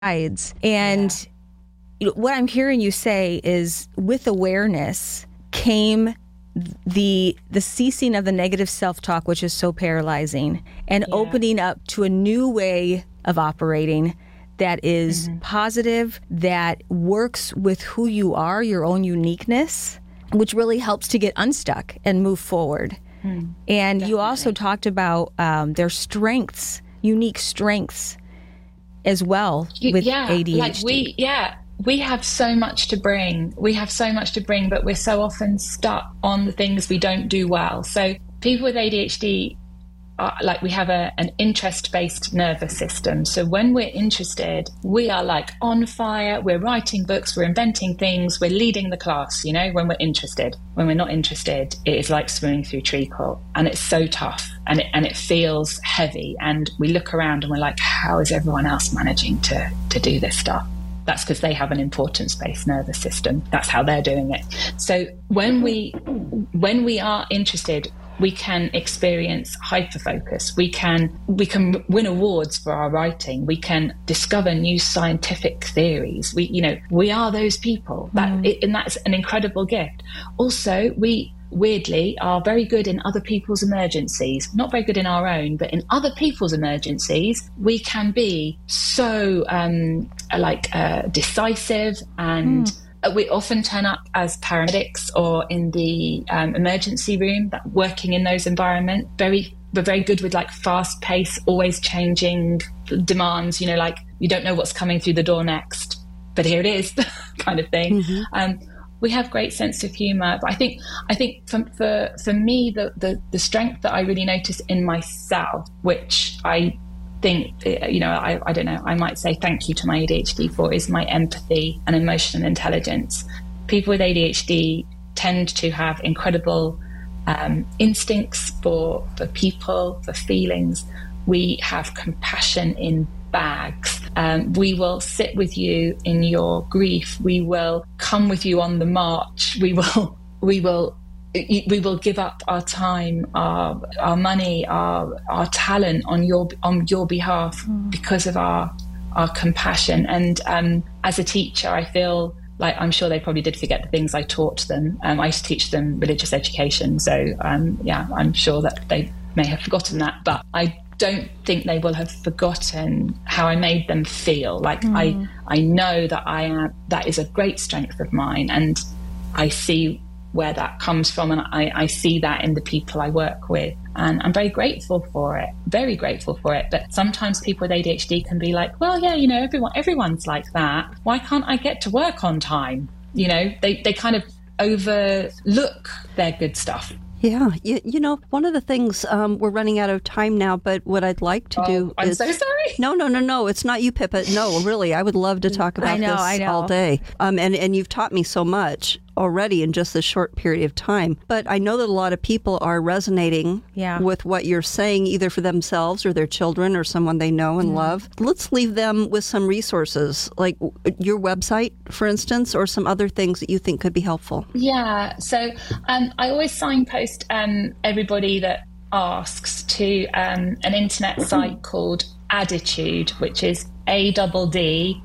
sides. And what I'm hearing you say is with awareness came the ceasing of the negative self-talk, which is so paralyzing, and opening up to a new way of operating that is positive, that works with who you are, your own uniqueness, which really helps to get unstuck and move forward. And definitely. You also talked about their strengths, unique strengths as well with ADHD. We have so much to bring. But we're so often stuck on the things we don't do well. So people with ADHD, we have an interest-based nervous system. So when we're interested, we are like on fire. We're writing books, we're inventing things, we're leading the class, when we're interested. When we're not interested, it is like swimming through treacle, and it's so tough, and it feels heavy. And we look around and we're like, how is everyone else managing to do this stuff? That's because they have an importance-based nervous system. That's how they're doing it. So when we are interested, we can experience hyperfocus. We can win awards for our writing. We can discover new scientific theories. We are those people. And that's an incredible gift. Also, we weirdly are very good in other people's emergencies. Not very good in our own, but in other people's emergencies, we can be so decisive, and we often turn up as paramedics or in the emergency room, working in those environments. We're very good with fast pace, always changing demands, you don't know what's coming through the door next, but here it is kind of thing. We have great sense of humor, but I think for me, the strength that I really notice in myself, which I think, I don't know, I might say thank you to my ADHD for, is my empathy and emotional intelligence. People with ADHD tend to have incredible instincts for people, for feelings. We have compassion in bags. We will sit with you in your grief. We will come with you on the march. We will give up our time, our money, our talent on your behalf because of our compassion. And as a teacher, I feel like, I'm sure they probably did forget the things I taught them. I used to teach them religious education, so I'm sure that they may have forgotten that, but I don't think they will have forgotten how I made them feel. I know that that is a great strength of mine, and I see where that comes from, and I see that in the people I work with, and I'm very grateful for it. But sometimes people with ADHD can be like, well, yeah, everyone's like that. Why can't I get to work on time? They kind of overlook their good stuff. Yeah. One of the things, we're running out of time now, but what I'd like to do I'm so sorry. No. It's not you, Pippa. No, really. I would love to talk about this all day. And you've taught me so much already in just this short period of time. But I know that a lot of people are resonating with what you're saying, either for themselves or their children or someone they know and love. Let's leave them with some resources, like your website, for instance, or some other things that you think could be helpful. Yeah. So I always signpost everybody that asks to an internet site called Additude, which is ADD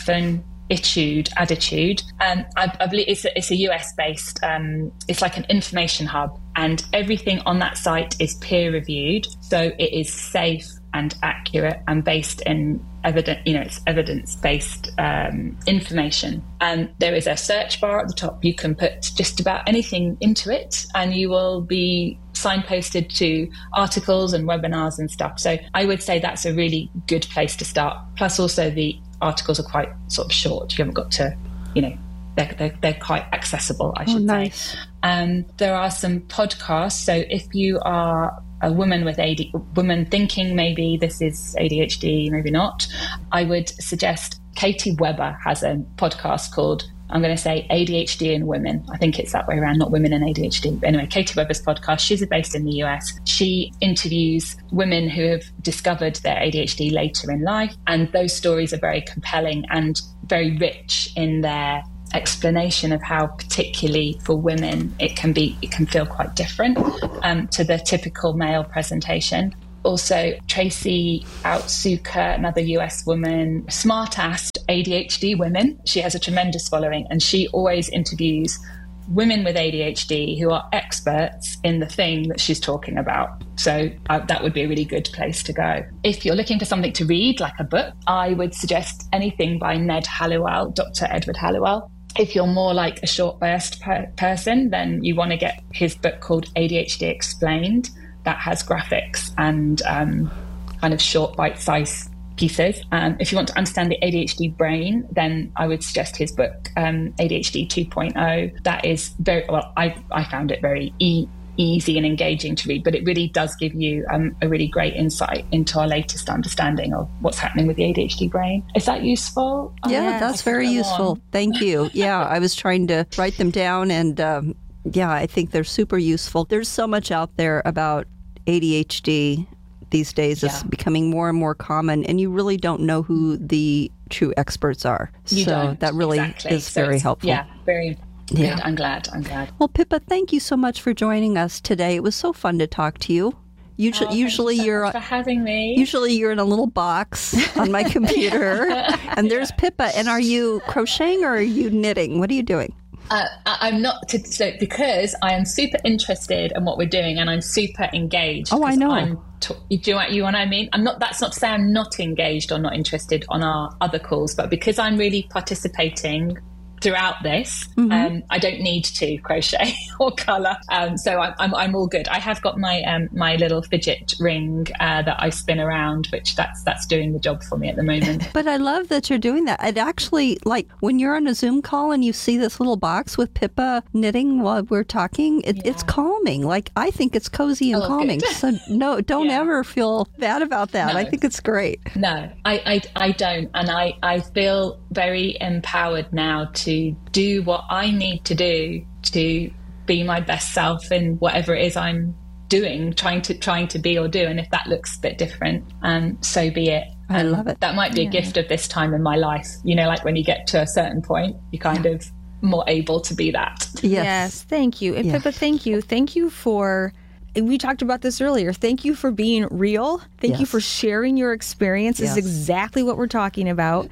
Attitude. I believe it's a US based, it's like an information hub, and everything on that site is peer reviewed, so it is safe and accurate and based in it's evidence-based information. And there is a search bar at the top. You can put just about anything into it, and you will be signposted to articles and webinars and stuff. So I would say that's a really good place to start. Plus, also the articles are quite sort of short. You haven't got to, they're quite accessible, I should say. There are some podcasts. So if you are a woman with woman thinking maybe this is ADHD, maybe not, I would suggest Katie Weber has a podcast called, I'm going to say, ADHD in Women. I think it's that way around, not Women and ADHD. But anyway, Katie Weber's podcast, she's based in the US. She interviews women who have discovered their ADHD later in life. And those stories are very compelling and very rich in their explanation of how, particularly for women, it can feel quite different to the typical male presentation. Also, Tracy Outsuka, another US woman, smart-assed ADHD women. She has a tremendous following, and she always interviews women with ADHD who are experts in the thing that she's talking about. So that would be a really good place to go. If you're looking for something to read, like a book, I would suggest anything by Ned Hallowell, Dr. Edward Hallowell. If you're more like a short burst person, then you want to get his book called ADHD Explained. That has graphics and kind of short bite-sized pieces. If you want to understand the ADHD brain, then I would suggest his book, ADHD 2.0. That is very, well, I found it very easy and engaging to read, but it really does give you a really great insight into our latest understanding of what's happening with the ADHD brain. Is that useful? Yeah, that's very useful. Thank you. Yeah, I was trying to write them down, and yeah, I think they're super useful. There's so much out there about ADHD these days. It's becoming more and more common, and you really don't know who the true experts are. So that really is very helpful. Yeah, very good. I'm glad. Well, Pippa, thank you so much for joining us today. It was so fun to talk to you. Usually you're for having me. Usually you're in a little box on my computer, and there's Pippa. And are you crocheting or are you knitting? What are you doing? I'm not, because I am super interested in what we're doing, and I'm super engaged. Oh, I know. Do you know what I mean? I'm not. That's not to say I'm not engaged or not interested on our other calls, but because I'm really participating throughout this, I don't need to crochet or colour, so I'm all good. I have got my my little fidget ring that I spin around, which that's doing the job for me at the moment. But I love that you're doing that. It actually, like when you're on a Zoom call and you see this little box with Pippa knitting while we're talking, it's calming. Like, I think it's cozy and calming. Good. So no, don't ever feel bad about that. No. I think it's great. No, I don't, and I feel very empowered now to do what I need to do to be my best self in whatever it is I'm doing, trying to be or do. And if that looks a bit different, so be it. I love it. That might be a gift of this time in my life. You know, like when you get to a certain point, you're kind of more able to be that. Yes, thank you. And Pippa, thank you. Thank you for, we talked about this earlier, thank you for being real. Thank you for sharing your experience. This is exactly what we're talking about,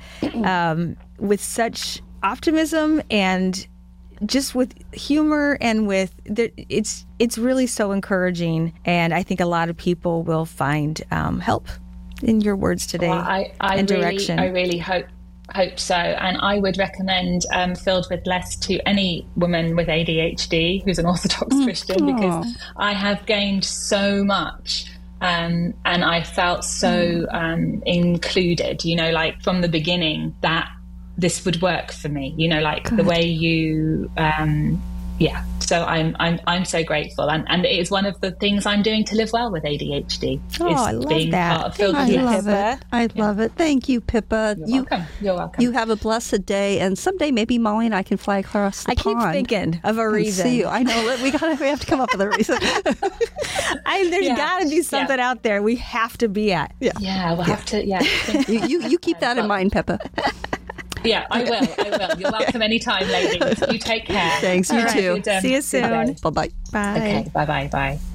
with such optimism and just with humor, and with it's really so encouraging, and I think a lot of people will find help in your words today. Well, I direction. I really hope so, and I would recommend Filled with Less to any woman with ADHD who's an Orthodox Christian, because I have gained so much. And I felt so included, you know, like from the beginning that this would work for me, you know, like the way you, So I'm so grateful, and it is one of the things I'm doing to live well with ADHD. I love that. I love it. Thank you, Pippa. You're welcome. You have a blessed day, and someday maybe Molly and I can fly across the pond. I keep thinking of a reason. See you. I know. We have to come up with a reason. There's got to be something out there we have to be at. We'll have to. Yeah. You keep that in mind, Pippa. Yeah, I will. You're welcome anytime, ladies. You take care. Thanks, you too. See you soon. Bye-bye. Bye. Okay, bye.